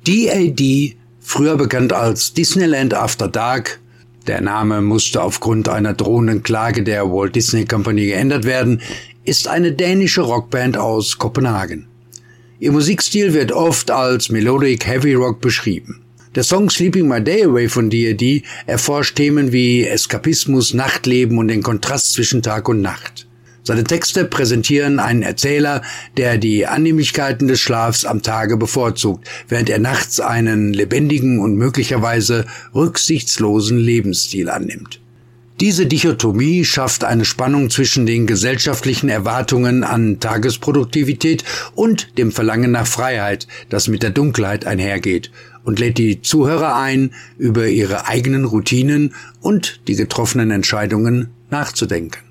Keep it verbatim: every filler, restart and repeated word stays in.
D A D, früher bekannt als Disneyland After Dark, der Name musste aufgrund einer drohenden Klage der Walt Disney Company geändert werden, ist eine dänische Rockband aus Kopenhagen. Ihr Musikstil wird oft als Melodic Heavy Rock beschrieben. Der Song Sleeping My Day Away von D A D erforscht Themen wie Eskapismus, Nachtleben und den Kontrast zwischen Tag und Nacht. Seine Texte präsentieren einen Erzähler, der die Annehmlichkeiten des Schlafs am Tage bevorzugt, während er nachts einen lebendigen und möglicherweise rücksichtslosen Lebensstil annimmt. Diese Dichotomie schafft eine Spannung zwischen den gesellschaftlichen Erwartungen an Tagesproduktivität und dem Verlangen nach Freiheit, das mit der Dunkelheit einhergeht, und lädt die Zuhörer ein, über ihre eigenen Routinen und die getroffenen Entscheidungen nachzudenken.